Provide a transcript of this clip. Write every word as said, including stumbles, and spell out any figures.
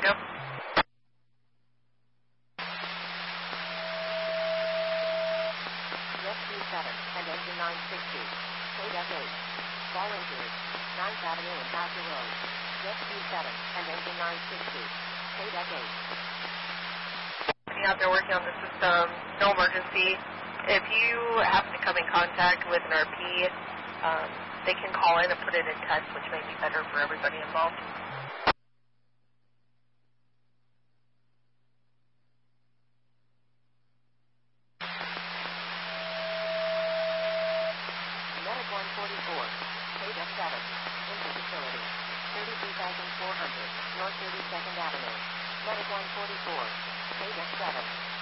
go. Rescue seven and engine nine sixty. K F eight. Volunteers. ninth Avenue and Packer Road. Rescue seven and engine nine sixty. K F eight. Out there working on the system, no emergency. If you happen to come in contact with an R P, um, they can call in and put it in text, which may be better for everybody involved. Medic one forty-four. K F seven. Into facility. thirty-three thousand four hundred. North thirty-second Avenue. Medic one forty-four. K F seven.